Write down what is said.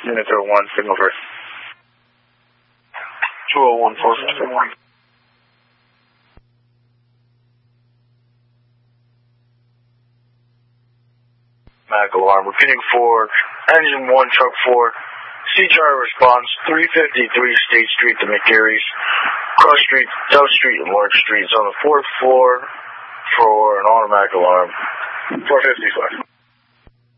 Unit 01, signal first. 201, 451. Mac alarm. Repeating for engine 1, truck 4. C-Charter response, 353 State Street to McGarry's. Cross Street, Dove Street, and Lark Street. It's on the 4th floor for an automatic alarm. 455.